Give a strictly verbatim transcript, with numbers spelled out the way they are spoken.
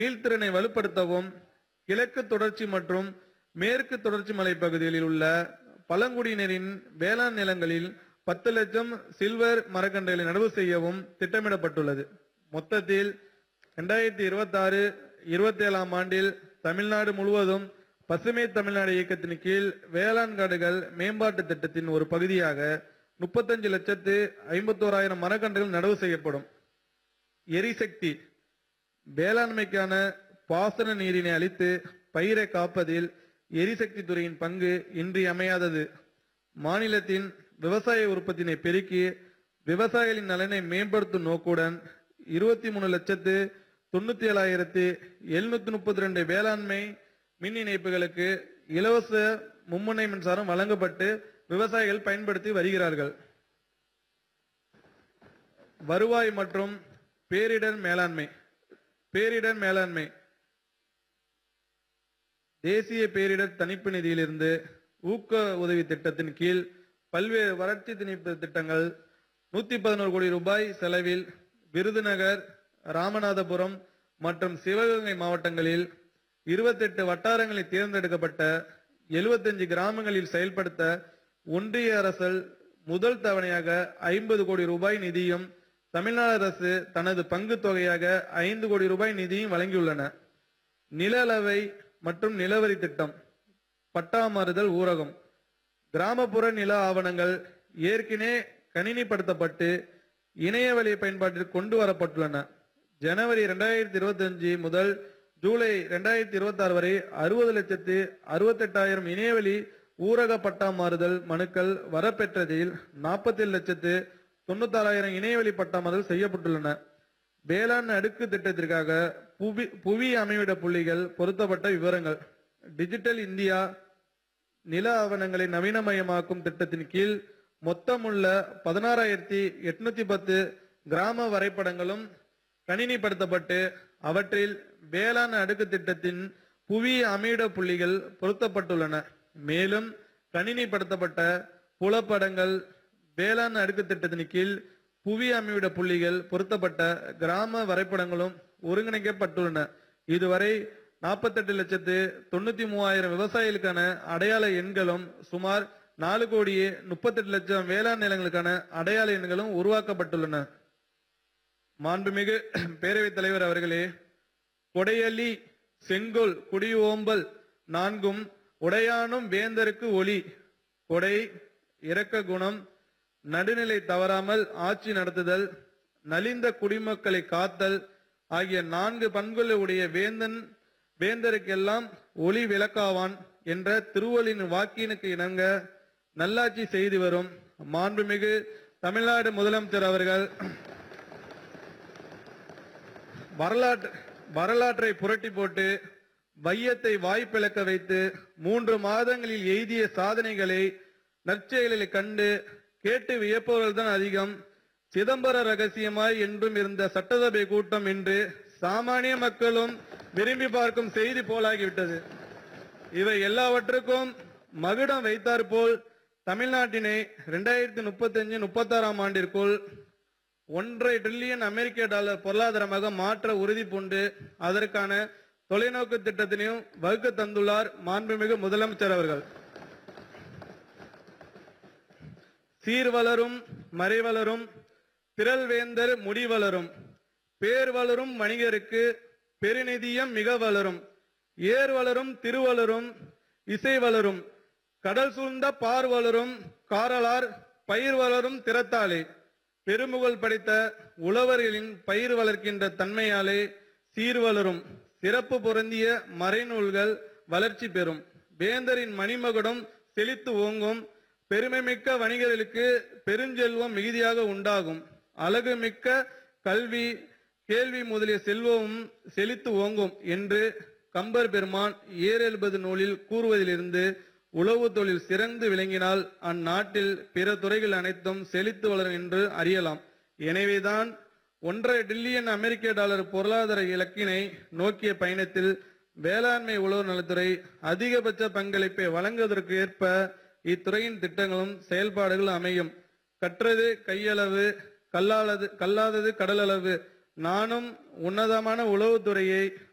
நீள்திறனை வலுப்படுத்தவும் கிழக்கு தொடர்ச்சி மற்றும் மேற்கு தொடர்ச்சி மலைப்பகுதிகளில் உள்ள பழங்குடியினரின் வேளாண் நிலங்களில் பத்து லட்சம் சில்வர் மரக்கன்றுகளை நடவு செய்யவும் திட்டமிடப்பட்டுள்ளது. மொத்தத்தில் இரண்டாயிரத்தி இருபத்தி ஆறு இருபத்தி ஏழாம் ஆண்டில் தமிழ்நாடு முழுவதும் பசுமை தமிழ்நாடு இயக்கத்தின் கீழ் வேளாண் காடுகள் மேம்பாட்டு திட்டத்தின் ஒரு பகுதியாக முப்பத்தஞ்சு லட்சத்து ஐம்பத்தோராயிரம் மரக்கன்றுகள் நடவு செய்யப்படும். எரிசக்தி வேளாண்மைக்கான பாசன நீரினை அளித்து பயிரை காப்பதில் எரிசக்தி துறையின் பங்கு இன்றியமையாதது. மாநிலத்தின் விவசாய உற்பத்தினை பெருக்கி விவசாயிகளின் நலனை மேம்படுத்தும் நோக்குடன் இருபத்தி மூணு லட்சத்து தொண்ணூத்தி ஏழாயிரத்தி எழுநூத்தி முப்பத்தி ரெண்டு வேளாண்மை மின் இணைப்புகளுக்கு இலவச மும்முனை மின்சாரம் வழங்கப்பட்டு விவசாயிகள் பயன்படுத்தி வருகிறார்கள். வருவாய் மற்றும் பேரிடர் மேலாண்மை பேரிடர் மேலாண்மை தேசிய பேரிடர் தணிப்பு நிதியிலிருந்து ஊக்க உதவி திட்டத்தின் கீழ் பல்வேறு வறட்சி திணிப்பு திட்டங்கள் நூத்தி பதினோரு கோடி ரூபாய் செலவில் விருதுநகர், ராமநாதபுரம் மற்றும் சிவகங்கை மாவட்டங்களில் இருபத்தி எட்டு வட்டாரங்களில் தேர்ந்தெடுக்கப்பட்ட எழுபத்தஞ்சு கிராமங்களில் செயல்படுத்த ஒன்றிய அரசு முதல் தவணையாக ஐம்பது கோடி ரூபாய் நிதியும் தமிழ்நாடு அரசு தனது பங்கு தொகையாக ஐந்து கோடி ரூபாய் நிதியும் வழங்கியுள்ளன. நில அளவை மற்றும் நிலவரி திட்டம் பட்டா மாறுதல் ஊரகம் கிராமப்புற நில ஆவணங்கள் ஏற்கனவே கணினிப்படுத்தப்பட்டு இணைய வழி பயன்பாட்டில் கொண்டு வரப்பட்டுள்ளன. ஜனவரி இரண்டாயிரத்தி இருபத்தி அஞ்சு முதல் ஜூலை இரண்டாயிரத்தி இருபத்தி ஆறு வரை அறுபது லட்சத்து அறுபத்தி எட்டாயிரம் இணையவழி ஊரக பட்டா மாறுதல் மனுக்கள் வரப்பெற்றதில் நாற்பத்தி ஏழு லட்சத்து தொண்ணூத்தி ஆறாயிரம் இணையவழி பட்டா மாறுதல் செய்யப்பட்டுள்ளன. வேளாண் அடுக்கு திட்டத்திற்காக புவி புவி அமைவிட புள்ளிகள் பொருத்தப்பட்ட விவரங்கள் டிஜிட்டல் இந்தியா நில ஆவணங்களை நவீனமயமாக்கும் திட்டத்தின் கீழ் மொத்தமுள்ள பதினாறாயிரத்தி எட்நூத்தி பத்து கிராம வரைபடங்களும் கணினிப்படுத்தப்பட்டு அவற்றில் வேளாண் அடுக்கு திட்டத்தின் புவி அமைவிட புள்ளிகள் பொருத்தப்பட்டுள்ளன. மேலும் கணினிப்படுத்தப்பட்ட புலப்படங்கள் வேளாண் அடுக்கு திட்டத்தின் கீழ் புவி அமைவிட புள்ளிகள் பொருத்தப்பட்ட கிராம வரைபடங்களும் ஒருங்கிணைக்கப்பட்டுள்ளன. இதுவரை நாற்பத்தி எட்டு லட்சத்து தொண்ணூத்தி மூவாயிரம் விவசாயிகளுக்கான அடையாள எண்களும் சுமார் நாலு கோடியே முப்பத்தி எட்டு லட்சம் வேளாண் நிலங்களுக்கான அடையாள எண்களும் உருவாக்கப்பட்டுள்ளன. மாண்புமிகு பேரவைத் தலைவர் அவர்களே, கொடையலி செங்கோல் குடியோம்பல் நான்கும் உடையானும் வேந்தருக்கு ஒளி கொடை இரக்க குணம் நடுநிலை தவறாமல் ஆட்சி நடத்துதல் நலிந்த குடிமக்களை காத்தல் ஆகிய நான்கு பண்புகளை உடைய வேந்தன் வேந்தருக்கெல்லாம் ஒளி விளக்காவான் என்ற திருவள்ளின் வாக்கினுக்கு இணங்க நல்லாட்சி செய்து வரும் மாண்புமிகு தமிழ்நாடு முதலமைச்சர் அவர்கள் வரலாற்று வரலாற்றை புரட்டி போட்டு வையத்தை வாய்ப்பிழக்க வைத்து மூன்று மாதங்களில் எய்திய சாதனைகளை நற்செயல்களை கண்டு கேட்டு வியப்பவர்கள் தான் அதிகம். சிதம்பர ரகசியமாய் என்றும் இருந்த சட்டசபை கூட்டம் என்று சாமானிய மக்களும் விரும்பி பார்க்கும் செய்தி போலாகிவிட்டது. இவை எல்லாவற்றுக்கும் மகுடம் வைத்தார் போல் தமிழ்நாட்டினை இரண்டாயிரத்தி முப்பத்தி அஞ்சு முப்பத்தி ஆறாம் ஆண்டிற்குள் ஒன்றரை டிரில்லியன் அமெரிக்க டாலர் பொருளாதாரமாக மாற்ற உறுதி பூண்டு அதற்கான தொலைநோக்கு திட்டத்தினையும் வகுக்க தந்துள்ளார் மாண்புமிகு முதலமைச்சர் அவர்கள். சீர் வளரும் மறை வளரும் திரள் வேந்தர் முடி வளரும் பேர் வளரும் வணிகருக்கு பெருநிதியம் மிக வளரும் ஏர் வளரும் திருவளரும் இசை வளரும் கடல் சூழ்ந்த பார் வளரும் காரலார் பயிர் வளரும் திறத்தாலே பெருமுகழ் படைத்த உழவர்களின் பயிர் வளர்க்கின்ற தன்மையாலே சீர் வளரும் சிறப்பு பொருந்திய மறைநூல்கள் வளர்ச்சி பெறும் வேந்தரின் மணிமகுடம் செழித்து ஓங்கும் பெருமைமிக்க வணிகர்களுக்கு பெருஞ்செல்வம் மிகுதியாக உண்டாகும் அழகு மிக்க கல்வி கேள்வி முதலிய செல்வமும் செழித்து ஓங்கும் என்று கம்பர் பெருமான் ஏர் எழுபது நூலில் கூறுவதிலிருந்து உழவு தொழில் சிறந்து விளங்கினால் அந்நாட்டில் பிற துறைகள் அனைத்தும் செழித்து வளரும் என்று அறியலாம். எனவேதான் ஒன்றரை டிரில்லியன் அமெரிக்க டாலர் பொருளாதார இலக்கினை நோக்கிய பயணத்தில் வேளாண்மை உழவு நலத்துறை அதிகபட்ச பங்களிப்பை வழங்குவதற்கு ஏற்ப இத்துறையின் திட்டங்களும் செயல்பாடுகள் அமையும். கற்றது கையளவு கல்லாதது கல்லாதது கடலளவு நானும் உன்னதமான உளவுத்துறையை